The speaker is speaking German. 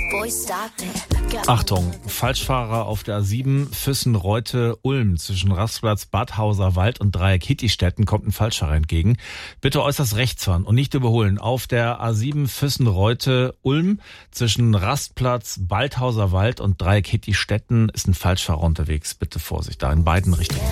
Achtung, Falschfahrer auf der A7 Füssen-Reute-Ulm zwischen Rastplatz Badhauser Wald und Dreieck Hittistetten kommt ein Falschfahrer entgegen. Bitte äußerst rechts fahren und nicht überholen. Auf der A7 Füssen-Reute-Ulm zwischen Rastplatz Badhauser Wald und Dreieck Hittistetten ist ein Falschfahrer unterwegs. Bitte Vorsicht, da in beiden Richtungen.